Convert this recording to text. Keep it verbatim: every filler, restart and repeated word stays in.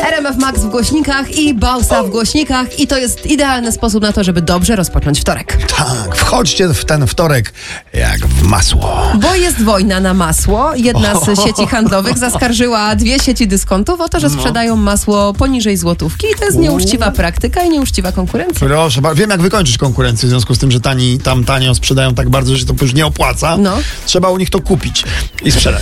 R M F Max w głośnikach i Bausa w głośnikach i to jest idealny sposób na to, żeby dobrze rozpocząć wtorek. Tak, wchodźcie w ten wtorek jak w masło. Bo jest wojna na masło. Jedna z sieci handlowych zaskarżyła dwie sieci dyskontów o to, że sprzedają masło poniżej złotówki i to jest nieuczciwa praktyka i nieuczciwa konkurencja. Proszę, wiem jak wykończyć konkurencję w związku z tym, że tani tam tanio sprzedają tak bardzo, że się to już nie opłaca. No. Trzeba u nich to kupić i sprzedać.